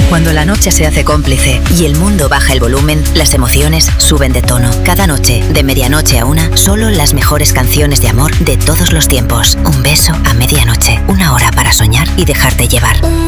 Cuando la noche se hace cómplice y el mundo baja el volumen, las emociones suben de tono. Cada noche, de medianoche a una, solo las mejores canciones de amor de todos los tiempos. Un beso a medianoche. Una hora para soñar y dejarte llevar.